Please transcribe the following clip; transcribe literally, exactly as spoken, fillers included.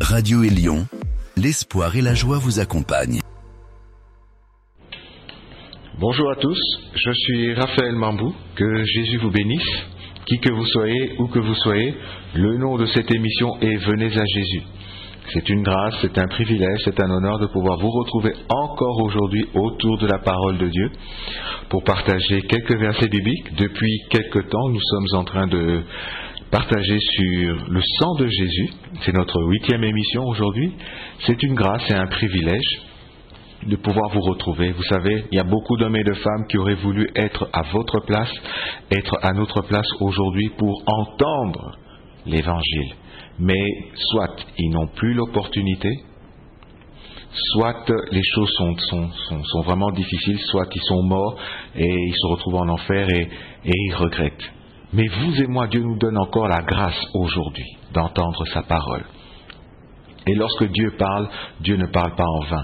Radio Élion, l'espoir et la joie vous accompagnent. Bonjour à tous, je suis Raphaël Mambou, que Jésus vous bénisse. Qui que vous soyez, où que vous soyez, le nom de cette émission est Venez à Jésus. C'est une grâce, c'est un privilège, c'est un honneur de pouvoir vous retrouver encore aujourd'hui autour de la parole de Dieu pour partager quelques versets bibliques. Depuis quelque temps, nous sommes en train de partager sur le sang de Jésus. C'est notre huitième émission aujourd'hui. C'est une grâce et un privilège de pouvoir vous retrouver. Vous savez, il y a beaucoup d'hommes et de femmes qui auraient voulu être à votre place, être à notre place aujourd'hui pour entendre l'Évangile. Mais soit ils n'ont plus l'opportunité, soit les choses sont, sont, sont, sont vraiment difficiles, soit ils sont morts et ils se retrouvent en enfer et, et ils regrettent. Mais vous et moi, Dieu nous donne encore la grâce aujourd'hui d'entendre sa parole. Et lorsque Dieu parle, Dieu ne parle pas en vain.